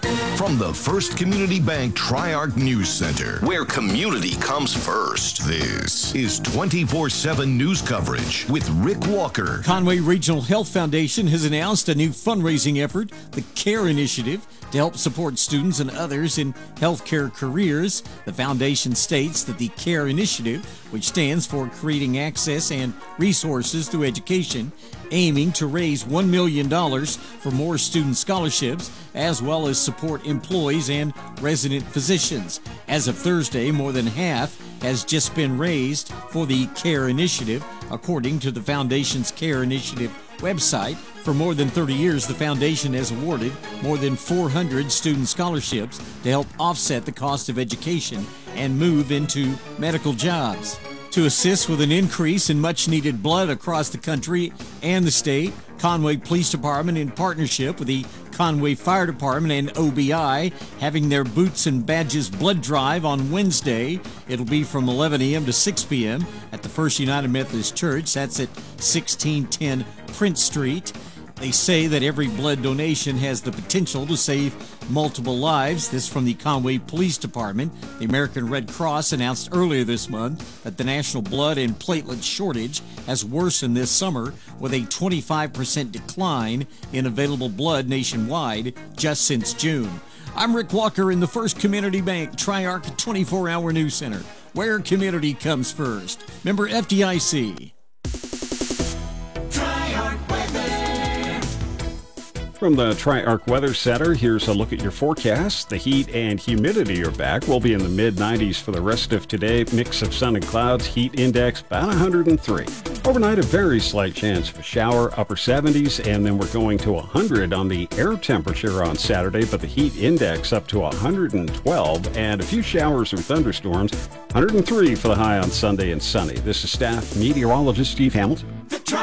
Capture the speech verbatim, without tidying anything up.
From the First Community Bank Tri-Arc News Center, where community comes first, this is twenty-four seven news coverage with Rick Walker. Conway Regional Health Foundation has announced a new fundraising effort, the CARE Initiative, to help support students and others in healthcare careers. The foundation states that the CARE Initiative, which stands for Creating Access and Resources Through Education, aiming to raise one million dollars for more student scholarships, as well as support employees and resident physicians. As of Thursday, more than half has just been raised for the CARE Initiative, according to the foundation's CARE Initiative website. For more than thirty years, the foundation has awarded more than four hundred student scholarships to help offset the cost of education and move into medical jobs. To assist with an increase in much-needed blood across the country and the state, Conway Police Department, in partnership with the Conway Fire Department and O B I, having their Boots and Badges blood drive on Wednesday. It'll be from eleven a.m. to six p.m. at the First United Methodist Church. That's at sixteen ten Prince Street. They say that every blood donation has the potential to save multiple lives. This from the Conway Police Department. The American Red Cross announced earlier this month that the national blood and platelet shortage has worsened this summer, with a twenty-five percent decline in available blood nationwide just since June. I'm Rick Walker in the First Community Bank Tri-Arc twenty-four hour News Center, where community comes first. Member F D I C. From the Tri-Arc Weather Center, here's a look at your forecast. The heat and humidity are back. We'll be in the mid nineties for the rest of today. Mix of sun and clouds, heat index about one hundred three. Overnight, a very slight chance of a shower, upper seventies, and then we're going to one hundred on the air temperature on Saturday, but the heat index up to one hundred twelve, and a few showers or thunderstorms. one hundred three for the high on Sunday and sunny. This is staff meteorologist Steve Hamilton.